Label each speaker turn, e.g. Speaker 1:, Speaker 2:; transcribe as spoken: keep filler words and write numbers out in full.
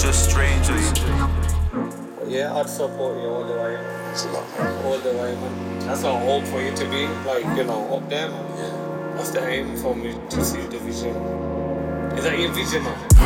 Speaker 1: just strangers.
Speaker 2: Yeah, I'd support you all the way.
Speaker 3: It's a lot, man.
Speaker 2: All the way, man. That's our hope for you to be, like, you know, up there, man.
Speaker 3: Yeah.
Speaker 2: That's the aim for me to see the vision. Is that your vision, man?